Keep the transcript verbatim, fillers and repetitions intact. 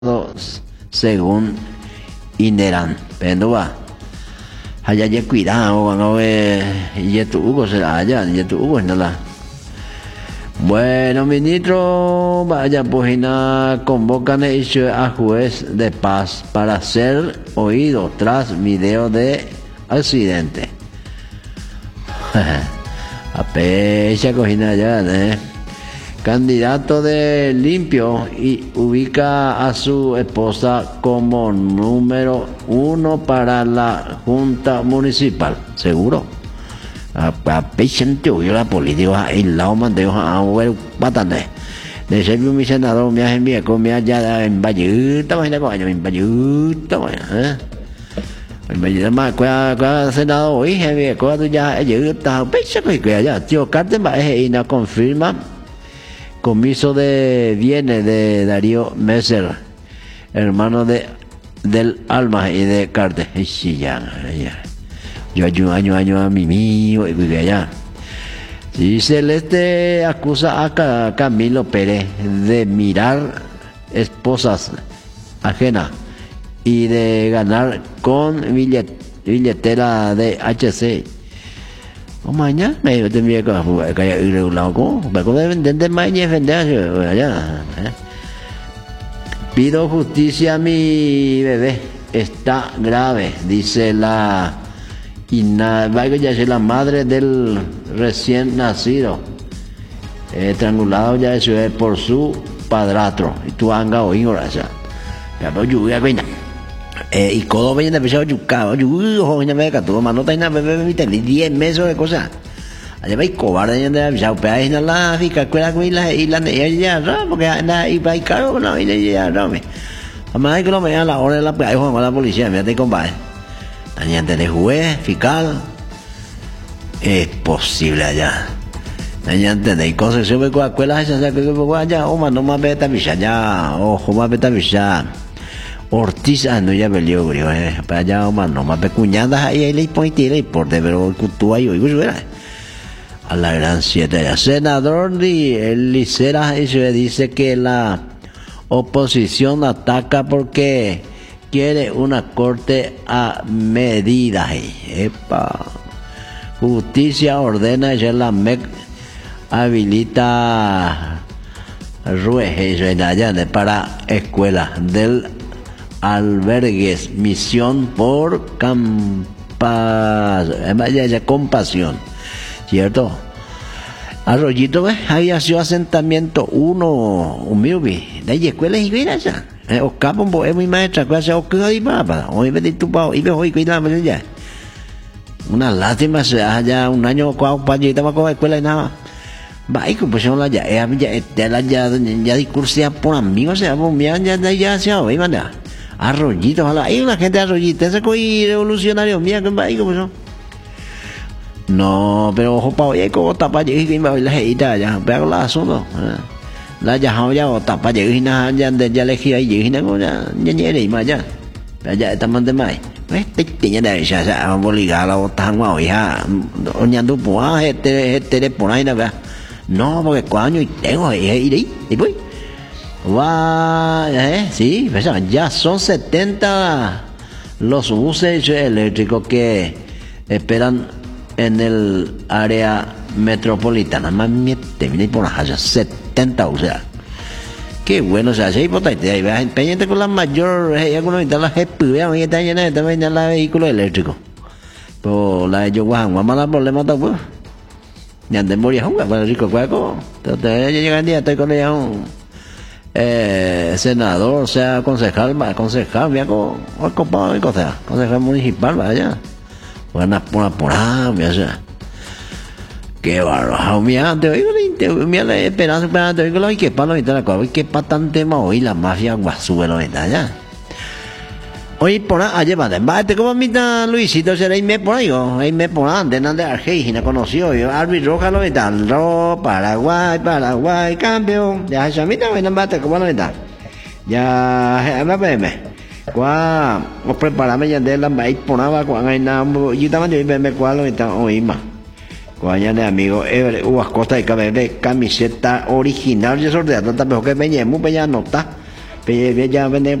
según Ineran. Pendua. Haya ya cuidado, no ve. Y tu Hugo será allá, y tu Hugo no la. Bueno, ministro, vaya página, convocan a juez de paz para ser oído tras video de accidente. A pecha cojina ya, ¿eh? Candidato de limpio y ubica a su esposa como número uno para la Junta Municipal. ¿Seguro? A pecha en teoría la política, el lado mandeo a ver bastante. De ser mi senador, me hacen bien, me allá en Valluta, imagina coño, en Valluta, ¿eh? En mà qua qua senado hoy, hay qua tu ya, ellos está pecha que que allá, tío Carten va y no confirma. Comiso de bienes de Darío Messer, hermano de del Alma y de Carte. Y sí, ya, ya. Yo año, año, año a mi mío y vive allá. Si Celeste acusa a Camilo Pérez de mirar esposas ajenas y de ganar con billet, billetera de H C. Oh, mañana me tendría que caer irregular con, pero de mañana vender allá. Pido justicia a mi bebé, está grave, dice la Ina, vaya ya es la madre del recién nacido, eh, triangulado ya eso es por su padrastro y tu anga o hijo allá. Pero yo voy a ver. Eh, y todo viene de pesado yucado, yo joven me que todo mano taina bebé me tenía diez meses de cosas. Allá va y cobarde de pesado, pero ahí no la fica cuela con la y la ya no porque anda y va y caro no y ya no me. Además que lo me a la hora de la pues con la policía, me te compadre. Allá de juez, fiscal es posible allá. Allá entendéis cosas se ve con la escuela esa que que allá o más no más beta bicha ya, ojo más beta bicha. Ortiz no ya peleó, creo, eh, para allá o más no más pecuñadas ahí ahí le pone tira y por de pero tú ahí oigo verá. A la gran siete ya senador de el Licera se dice que la oposición ataca porque quiere una corte a medida ahí. Epa. Justicia ordena ya la M E C habilita rueje para escuela del albergues, misión por campa, compasión, ¿cierto? Arroyito, ¿ves? Ahí ha sido asentamiento uno, humilde, de ahí escuelas y viras ya. O capo un poco, mi maestra, que hace o que hay mapa, hoy me di tu pao, y me voy cuidando ya. Una lástima, se haya un año con payita más con la escuela y nada. Va y pues la ya, ya, ya, ya, ya discursia por amigos, se llama, ya, ya, ya, se llama, manda. Arroyito, ojalá. Hay una gente arroyita, ese coí revolucionario, mira que va ahí como eso. No, pero ojo pa oye, como tapa llegué y me voy la jeita ya, pero la asunto. La ya ya o tapa llegué y nada, ya ya elegí ahí llegué y nada, ya ya y más ya. Ya está más de más. Ves, te tiene de esa, esa, vamos a ligar la bota, guau, hija. Oñando pues, este, este, por ahí, ¿verdad? No, porque cuando y tengo ahí, ahí, y voy. Va, eh, sí, pues ya son setenta los buses eléctricos que esperan en el área metropolitana. Más me terminé por allá, setenta, o sea. Qué bueno, o sea, si hay potente, ahí va, pendiente con la mayor, hay algunos que la G P U, ahí está llena de también la vehículo eléctrico. Pero la de Yoguan, vamos a dar problemas tampoco. Ya andé morir a jugar, para el rico cuaco. Entonces, ya llega el día, estoy con ella un. Eh, senador, o sea, concejal, concejal, mira como ocupado, cosa, concejal municipal, vaya, una por por ah, mira, o sea, qué bárbaro, mira, te oigo, mira la esperanza, pero te oigo lo que para lo mitad la cosa, que para tan tema hoy la mafia guasube lo mitad ya. Hoy por ahí, ayer va, bate como mitad Luisito, será y me por ahí, ahí me por ahí, de nada de Argentina conoció, yo, árbitro roja lo mitad, ro, Paraguay, Paraguay, campeón, ya esa mitad, bueno, bate como lo mitad, ya, habla peme, cuá, os preparame ya de la maíz por ahí, cuán hay nada, yo también yo peme cuál lo mitad, oí más, cuán ya de amigo, eh, uvas costas de cabello, camiseta original, yo sorteado, también que me llevo, me ya nota. pe ya vende